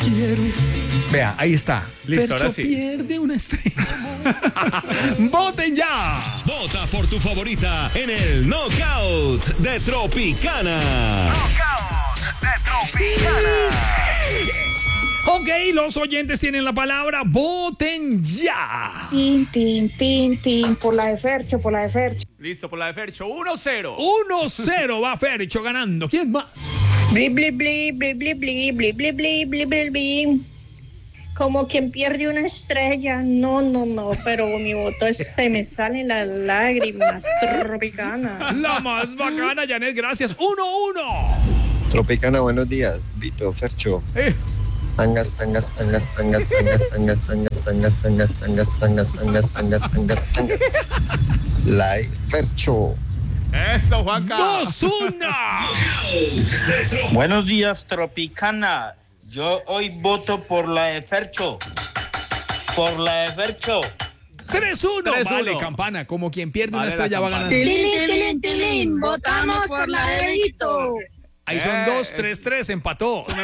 quiero. Vea, ahí está. Listo, Fercho ahora sí. pierde una estrella. ¡Voten ya! Vota por tu favorita en el Knockout de Tropicana. Ok, los oyentes tienen la palabra. ¡Voten ya! Tin, tin, tin, tin, por la de Fercho, por la de Fercho. Listo, por la de Fercho. 1-0. 1-0 va Fercho ganando. ¿Quién más? Bli, bli, bli, bli, bli, bli, bli, bli, bli, bli, bli, bli. Como quien pierde una estrella. No, pero mi voto se me salen las lágrimas. Tropicana. La más bacana, Janet, gracias. 1-1. Tropicana, buenos días. Vito, Fercho. Tangas. Like Fercho. Eso, Juanca. 2-1. Buenos días, Tropicana. Yo hoy voto por la de Fercho. Por la de Fercho. 3-1. 3-1. Vale, campana. Como quien pierde Vale una estrella la va campana. ganando. Tilín, tilín, tilín. Votamos por la de Vito. Ahí son 2-3-3. Empató.